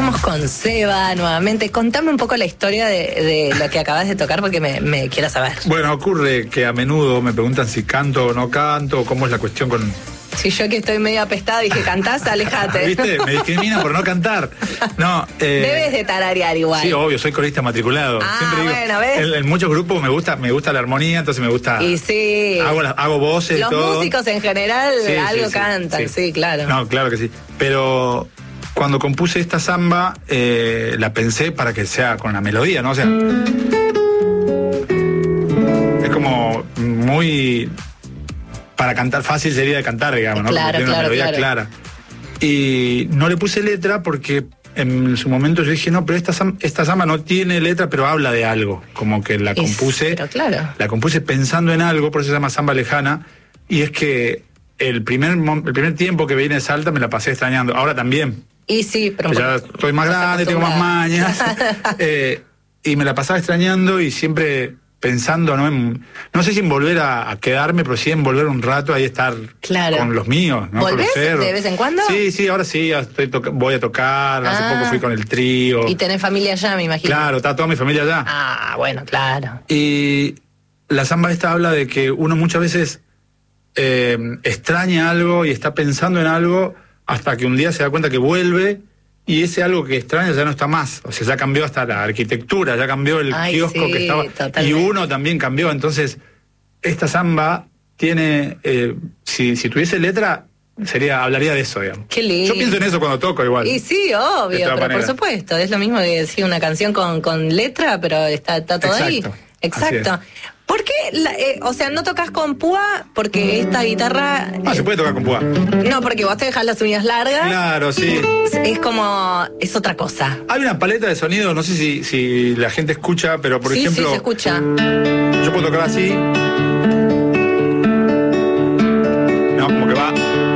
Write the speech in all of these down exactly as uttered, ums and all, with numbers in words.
Estamos con Seba nuevamente. Contame un poco la historia de, de lo que acabas de tocar porque me, me quiero saber. Bueno, ocurre que a menudo me preguntan si canto o no canto, cómo es la cuestión con... Si yo que estoy medio apestada dije, ¿cantás? Alejate. ¿Viste? Me discriminan por no cantar. No, eh, debes de tararear igual. Sí, obvio, soy corista matriculado. Ah, Siempre digo, bueno, ¿ves? En, en muchos grupos me gusta, me gusta la armonía, entonces me gusta... Y sí. Hago, las, hago voces Los y todo. músicos en general sí, algo sí, sí, cantan, sí. sí, claro. No, claro que sí. Pero cuando compuse esta samba, eh, la pensé para que sea con la melodía, ¿no? O sea, es como muy... Para cantar fácil sería de cantar, digamos, ¿no? Claro, Porque tiene claro, una melodía claro. clara. Y no le puse letra porque en su momento yo dije, no, pero esta, esta samba no tiene letra, pero habla de algo. Como que la compuse, pero claro. la compuse pensando en algo, por eso se llama samba lejana. Y es que el primer, el primer tiempo que vine de Salta me la pasé extrañando. Ahora también. Y sí, pero ya estoy más grande, tengo más mañas. eh, y me la pasaba extrañando y siempre pensando, ¿no? En, no sé si en volver a, a quedarme, pero sí en volver un rato ahí estar claro. con los míos, ¿no? ¿Volvés de vez en cuando? Sí, sí, ahora sí, estoy voy a tocar, ah. hace poco fui con el trío. Y tenés familia allá, me imagino. Claro, está toda mi familia allá. Ah, bueno, claro. Y la samba esta habla de que uno muchas veces eh, extraña algo y está pensando en algo hasta que un día se da cuenta que vuelve y ese algo que extraña ya no está más. O sea, ya cambió hasta la arquitectura, ya cambió el Ay, kiosco sí, que estaba. totalmente. Y uno también cambió. Entonces, esta samba tiene, eh, si, si tuviese letra, sería, hablaría de eso, digamos. Qué lindo. Yo pienso en eso cuando toco igual. Y sí, obvio, pero manera. por supuesto. Es lo mismo que decir una canción con, con letra, pero está, está todo Exacto, ahí. Exacto. ¿Por qué, la, eh, o sea, no tocas con púa? Porque esta guitarra... Ah, se puede tocar con púa. No, porque vos te dejas las uñas largas. Claro, sí. Es como... es otra cosa. Hay una paleta de sonido, no sé si, si la gente escucha, pero por sí, ejemplo... Sí, se escucha. Yo puedo tocar así. No, como que va...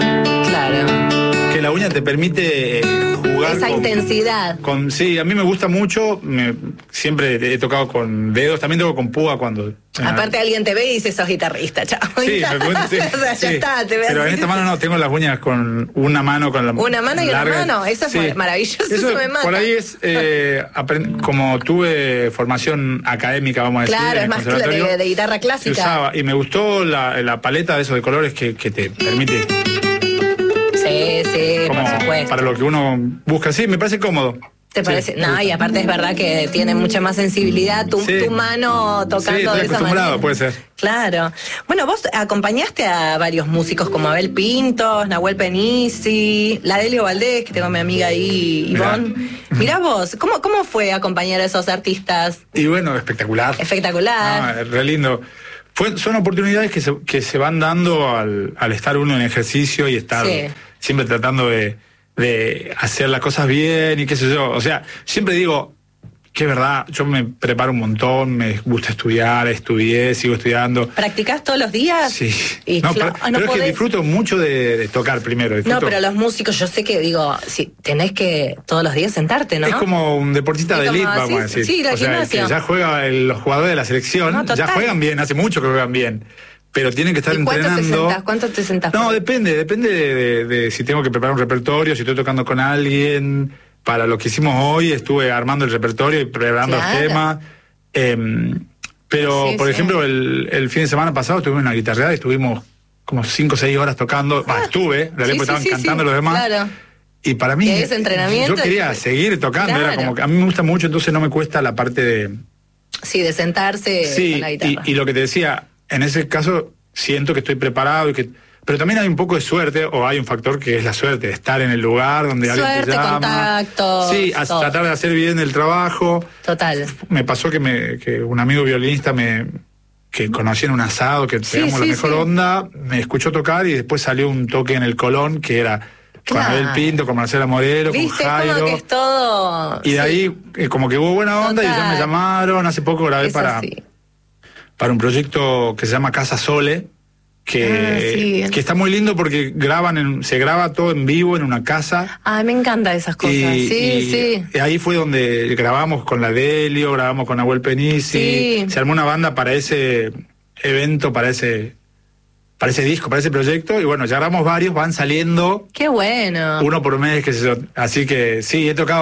Claro. Que la uña te permite... Eh, esa con, intensidad. Con, sí, a mí me gusta mucho, me, siempre he tocado con dedos, también toco con púa cuando... Aparte eh, alguien te ve y dice, sos guitarrista, chao. Sí, me cuento, sí, o sea, ya sí. está, te ves. Pero en esta mano no, tengo las uñas con una mano con la Una mano y larga. una mano, eso es sí. maravilloso, eso, eso me mata. Por ahí es, eh, como tuve formación académica, vamos a decir. Claro, es más de, de guitarra clásica. Usaba, y me gustó la, la paleta de esos de colores que, que te permite... Sí, sí, por supuesto. Para lo que uno busca, sí, me parece cómodo. ¿Te parece? Sí. No, y aparte es verdad que tiene mucha más sensibilidad tu, sí. tu mano tocando sí, de esa manera. Puede ser. Claro. Bueno, vos acompañaste a varios músicos como Abel Pintos, Nahuel Penisi, la Delio Valdés, que tengo a mi amiga ahí, Ivonne. Mirá vos, ¿cómo, ¿cómo fue acompañar a esos artistas? Y bueno, espectacular. Espectacular. No, re lindo. Fue, son oportunidades que se, que se van dando al, al estar uno en ejercicio y estar sí. siempre tratando de, de hacer las cosas bien y qué sé yo. O sea, siempre digo que es verdad, yo me preparo un montón, me gusta estudiar, estudié, sigo estudiando. ¿Practicás todos los días? Sí. Y no, claro, pero, no pero es que disfruto mucho de, de tocar primero. Disfruto. No, pero los músicos, yo sé que digo, si tenés que todos los días sentarte, ¿no? Es como un deportista es de elite, vamos a decir. Sí, la o sea, gimnasia. Que ya juega el, los jugadores de la selección, no, ya juegan bien, hace mucho que juegan bien. Pero tienen que estar ¿Y cuánto entrenando. Te sentás? ¿Cuánto te sentás? No, depende, depende de, de, de si tengo que preparar un repertorio, si estoy tocando con alguien. Para lo que hicimos hoy, estuve armando el repertorio y preparando claro. los temas. Eh, pero, sí, por sí. ejemplo, el, el fin de semana pasado estuvimos en una guitarreada y estuvimos como cinco o seis horas tocando. Ah, bah, estuve, en realidad sí, estaban sí, cantando sí, los demás. Claro. Y para mí, ¿Y entrenamiento? Yo quería seguir tocando, claro. era como que a mí me gusta mucho, entonces no me cuesta la parte de... Sí, de sentarse sí, con la guitarra. Y, y lo que te decía, en ese caso siento que estoy preparado y que... Pero también hay un poco de suerte, o hay un factor que es la suerte, de estar en el lugar donde suerte, alguien te llama. Contactos, sí, a todo. tratar de hacer bien el trabajo. Total. Me pasó que me que un amigo violinista me que conocí en un asado, que sí, pegamos sí, la mejor sí. onda, me escuchó tocar y después salió un toque en el Colón que era con claro. Abel Pinto, con Marcela Morelo, ¿Viste? con Jairo. Como que es todo... Y de sí. ahí eh, como que hubo buena onda Total. Y ya me llamaron, hace poco grabé es para, así. para un proyecto que se llama Casa Sole. Que, ah, sí. que está muy lindo porque graban en, se graba todo en vivo en una casa. Ay, me encantan esas cosas. Y, sí, y, sí. Y ahí fue donde grabamos con la Delio, grabamos con Nahuel Penisi. Sí. Se armó una banda para ese evento, para ese, para ese disco, para ese proyecto. Y bueno, ya grabamos varios, van saliendo. Qué bueno. Uno por mes, qué sé yo. Así que sí, he tocado.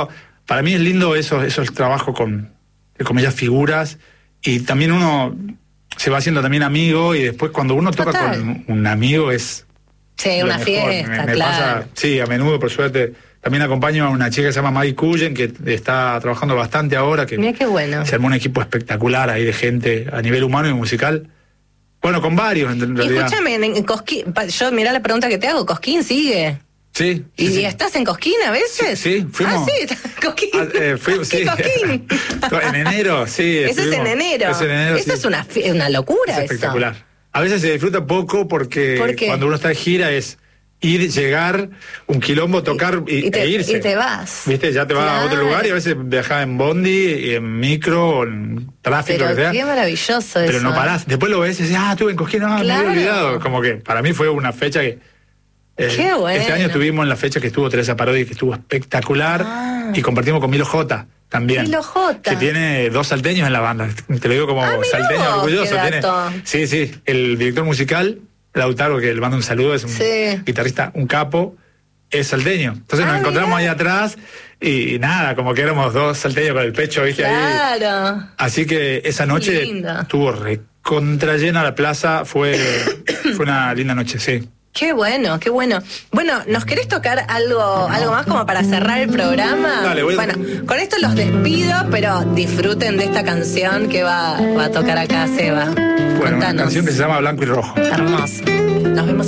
para mí es lindo eso, eso el trabajo con, con ellas figuras, y también uno se va haciendo también amigo, y después cuando uno toca Total. con un amigo es... Sí, una mejor. fiesta, me, me claro. pasa, sí, a menudo, por suerte. También acompaño a una chica que se llama Maggie Cullen, que está trabajando bastante ahora, que Mira qué bueno. se armó un equipo espectacular ahí de gente a nivel humano y musical. Bueno, con varios en Y realidad. escúchame, en, en Cosquín, pa- yo mirá la pregunta que te hago, ¿Cosquín sigue? Sí. ¿Y sí, sí. estás en Cosquín a veces? Sí, sí, fuimos. Ah, sí, Cosquín. Ah, eh, fuimos, ¿Qué sí. Cosquín? En enero, sí. Ese es en estuvimos. enero. Es en enero, Eso sí. es una, fi- una locura, Es espectacular. eso. A veces se disfruta poco porque ¿Por qué? cuando uno está de gira es ir, llegar, un quilombo, tocar y, y te, e irse. y te vas. ¿Viste? Ya te vas Claro. a otro lugar, y a veces viajás en bondi, y en micro, o en tráfico, Pero lo que sea. qué maravilloso eso. Pero no parás. Después lo ves y dices, ah, estuve en Cosquín, no, Claro. me había olvidado. Como que para mí fue una fecha que... eh, Qué bueno. Este año estuvimos en la fecha que estuvo Teresa Parodi, que estuvo espectacular, Ah. y compartimos con Milo J también. Milo J. Que tiene dos salteños en la banda. Te lo digo como Ah, mirá salteño vos, orgulloso. qué Tiene, dato. sí, sí. El director musical, Lautaro, que le mando un saludo, es un Sí. guitarrista, un capo, es salteño. Entonces Ah, nos encontramos mirá. ahí atrás y, y nada, como que éramos dos salteños con el pecho, ¿viste? Ahí. Claro. Así que esa noche linda. estuvo recontra llena la plaza, fue, fue una linda noche, sí. Qué bueno, qué bueno. Bueno, ¿nos querés tocar algo, algo más como para cerrar el programa? Dale, voy a- Bueno, con esto los despido, pero disfruten de esta canción que va, va a tocar acá Seba. Bueno, una Contanos. canción que se llama Blanco y Rojo. Hermoso. Nos vemos.